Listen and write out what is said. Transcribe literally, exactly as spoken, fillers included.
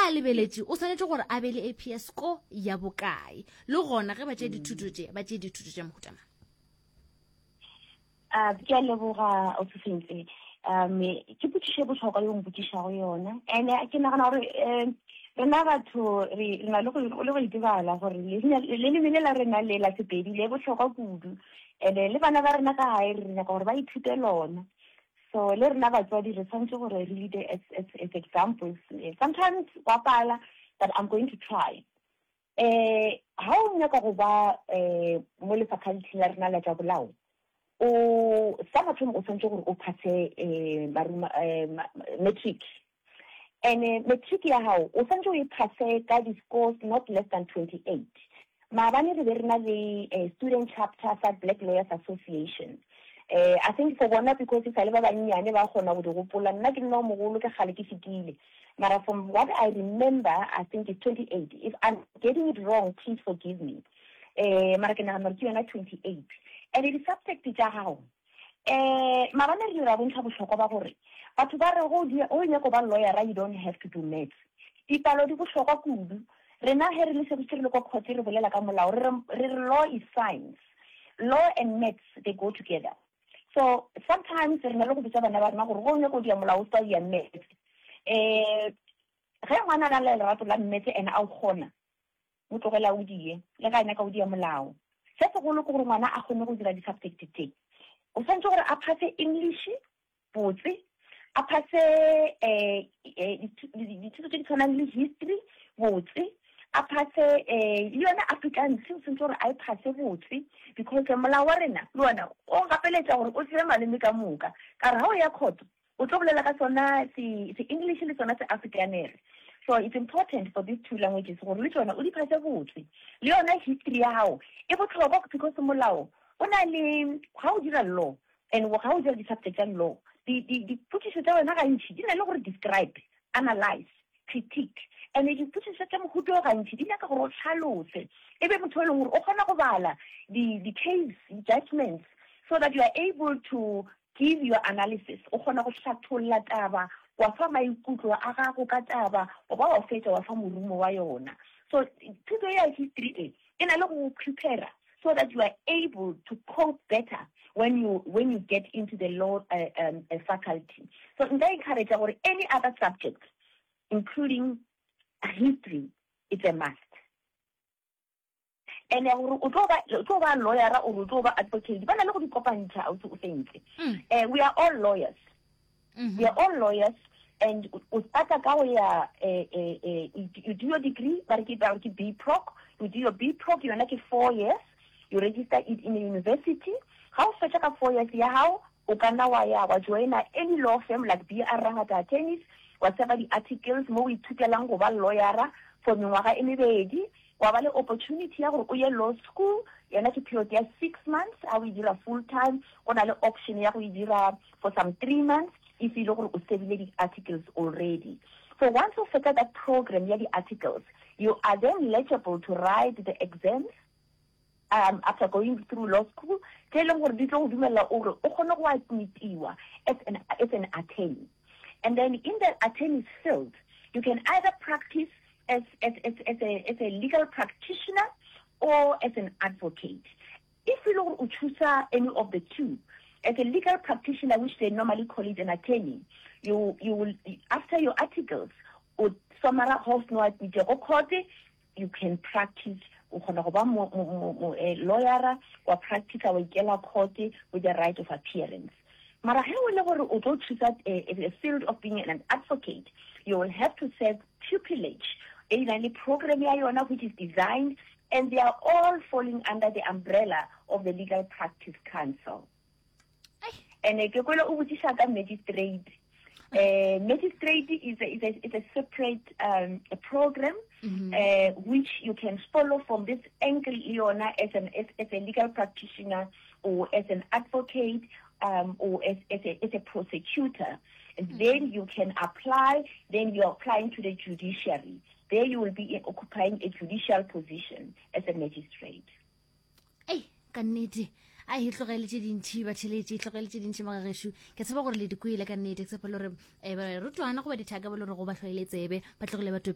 ha lebeletše o tshwanetse gore a be le A P S score ya bokae le gona ge ba tše dithuto tše ba tše dithuto tše mohutama a ke a leboga o tsentse um ke botšiše botlhokwa yo mbotsišago yona and ke nagana gore rena batho re na le go le go itebala gore le le le la rena le la sepedi le botlhokwa kudu ene le bana ba rena ka hae re rena gore ba ithute lona so le rena batswadi re tshwanetse gore re lead as as as examples sometimes wa pala that I'm going to try eh ha o nyaka go ba eh mo le faculty la rena la tsa bolao o sa batho o tshwanetse gore o phase eh matric and uh, matric ya hao o tshwanetse o e phase ka di scores not less than twenty-eight maabane re be rena le student chapter sa Black Lawyers Association uh, I think for bona because it's a le ba banyane ba gona go di gopola nna ke nna mogolo ke gale ke fitile mara from what I remember I think it's twenty-eight if I'm getting it wrong please forgive me eh mara ke nagana ke yona twenty-eight and it is subject tsa hao eh maabane re ra bontsha bohlokwa ba gore batho ba re go di o nya go ba lawyer you don't have to do maths dipalo di bohlokwa kudu rena he re le se le go khotse re bolela ka molao re law is science law and maths they go together so sometimes re na le go bitsa bana ba rena gore go nya go di molao sta ya maths eh ge ngwana na le lerato la maths and a gona mo tlogela o die le ka nya ka o di molao se se go le go gore ngwana a gone go dira di subject tse o santse gore a phase English botse a phase eh dithuto tse di tshwanang le history botse a phase eh yona Afrikaans se sentse gore a phase botse because molao wa rena le wona o gapeletsa gore o tsire maleme ka moka ka re ha o ya khotso o tlo bolela ka sona se English le sona se Afrikaner so it's important for these two languages gore le tsona o di phase botse le yona history ya hao e botlhokwa because molao ona le ha o dira law and how o dira di subject and law the the the potšišo tsa wena ga ntši di na le gore describe analyze critique and the potšišo tsa mohuto ga ntši di nyaka gore o tlhalose e be motho e leng gore o kgona go bala the the case judgments so that you are able to give your analysis o kgona go hlatholla taba wa fa maikutlo a gago ka taba o ba o fetsa wa fa morumo wa yona so thuto ya history e e na le go prepare so that you are able to cope better when you when you get into the law uh, um, uh, faculty. So in that encourage or any other subject, including history, it's a must. And uh, lawyer or advocate, uh, we are all lawyers. Mm-hmm. We are all lawyers. And uh, you do your degree, but you B Proc, you do your B Proc, you're like four years. You register it in a university. How such a four years ya how ukana wa ya wa join any law firm like B R Rangata Attorneys, whatever the articles mo we thutelang go ba lawyer for mengwaga e mebedi wa ba le opportunity ya go go ye law school yana ke period ya six months a we dira full time ona le option ya go dira for some three months if you look at the articles already. So once you set that program ya the articles, you are then eligible to write the exams. Um, after going through law school, tell them what this will do as an as an attorney. And then in the attorney's field, you can either practice as as, as, as a as a legal practitioner or as an advocate. If you don't choose any of the two, as a legal practitioner, which they normally call it an attorney, you you will after your articles or summarize host no court, you can practice o khona go ba mo lawyer or practice wa ikela court with the right of appearance. Mara he o le gore o tlo choose a field of being an advocate, you will have to serve pupillage in any program ya yona which is designed, and they are all falling under the umbrella of the Legal Practice Council. And ke kwela o botisa ka magistrate. Uh, magistrate is a, is a, is a separate um, a program mm-hmm. uh, which you can follow from this angle, Leona, as an as, as a legal practitioner or as an advocate um, or as, as, a, as a prosecutor. And mm-hmm. then you can apply, then you're applying to the judiciary. There you will be occupying a judicial position as a magistrate. Hey, kannete. I hit logele tse dintsi ba tšhelete tlogele tse dintsi mga geshu ke tseba gore le dikoile ka nnete ke tseba gore e ba rutwana go ba dithaga ba le go ba tlhoile tsebe ba tlogele ba